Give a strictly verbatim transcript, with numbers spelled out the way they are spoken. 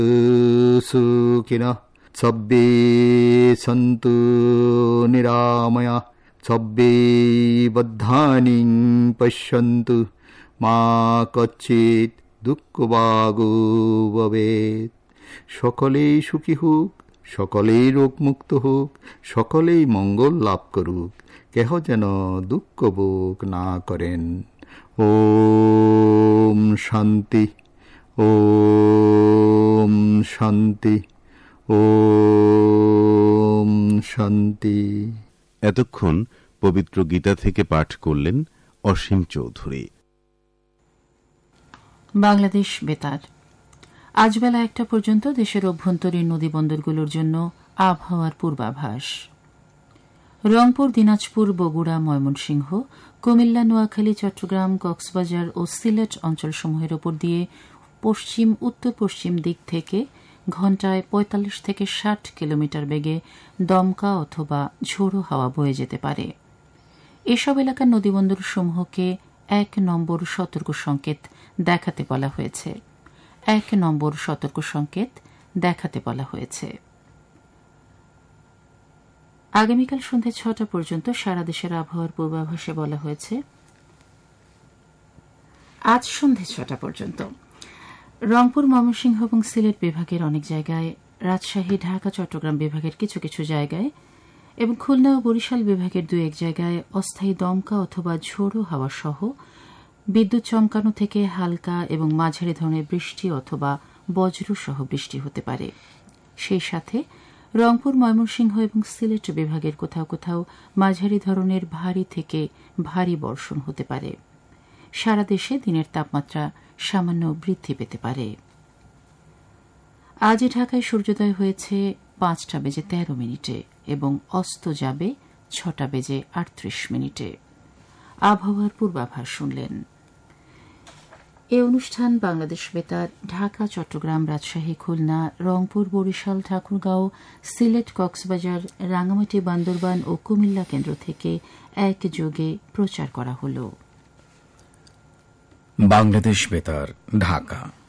সুখিনঃ সব্বে সন্তু নিরাময়াঃ সব্বে বদ্ধানি পশ্যন্তু মা কচ্চিৎ দুঃখভাগো ভবেৎ। সকলেই সুখী হোক, সকলেই রোগমুক্ত হোক, সকলেই মঙ্গল লাভ করুক, কেহ যেন দুঃখ ভোগ না করেন। ওম শান্তি, ওম শান্তি, ওম শান্তি। এতক্ষণ পবিত্র গীতা থেকে পাঠ করলেন অসীম চৌধুরী। বাংলাদেশ বেতার। আজ বেলা একটা পর্যন্ত দেশের অভ্যন্তরীণ নদী বন্দরগুলোর জন্য আবহাওয়ার পূর্বাভাস। রংপুর, দিনাজপুর, বগুড়া, ময়মনসিংহ, কুমিল্লা, নোয়াখালী, চট্টগ্রাম, কক্সবাজার ও সিলেট অঞ্চলসমূহের ওপর দিয়ে পশ্চিম উত্তর পশ্চিম দিক থেকে ঘণ্টায় পঁয়তাল্লিশ থেকে ষাট কিলোমিটার বেগে দমকা অথবা ঝোড়ো হাওয়া বয়ে যেতে পারে। এসব এলাকার নদীবন্দরসমূহকে এক নম্বর সতর্ক সংকেত দেখাতে বলা হয়েছে এক নম্বর সতর্ক সংকেত দেখাতে বলা হয়েছে। আগামীকাল সন্ধ্যা ছটা পর্যন্ত সারা দেশের আবহাওয়ার পূর্বাভাসে বলা হয়েছে আজ সন্ধ্যা ছটা পর্যন্ত রংপুর, ময়মনসিংহ এবং সিলেট বিভাগের অনেক জায়গায়, রাজশাহী, ঢাকা, চট্টগ্রাম বিভাগের কিছু কিছু জায়গায় এবং খুলনা ও বরিশাল বিভাগের দু এক জায়গায় অস্থায়ী দমকা অথবা ঝোড়ো হাওয়া সহ বিদ্যুৎ চমকানো থেকে হালকা এবং মাঝারি ধরনের বৃষ্টি অথবা বজ্রসহ বৃষ্টি হতে পারে। সেই সাথে রংপুর, ময়মনসিংহ এবং সিলেট বিভাগের কোথাও কোথাও মাঝারি ধরনের ভারী থেকে ভারী বর্ষণ হতে পারে। সারা দেশে দিনের তাপমাত্রা সামান্য বৃদ্ধি পেতে পারে। আজ ঢাকায় সূর্যোদয় হয়েছে পাঁচটা বেজে তেরো মিনিটে এবং অস্ত যাবে ছটা বেজে আটত্রিশ মিনিটে। আবহাওয়ার পূর্বাভাস শুনলেন। এ অনুষ্ঠান বাংলাদেশ বেতার ঢাকা, চট্টগ্রাম, রাজশাহী, খুলনা, রংপুর, বরিশাল, ঠাকুরগাঁও, সিলেট, কক্সবাজার, রাঙ্গামাটি, বান্দরবান ও কুমিল্লা কেন্দ্র থেকে একযোগে প্রচার করা হল। বাংলাদেশ বেতার, ঢাকা।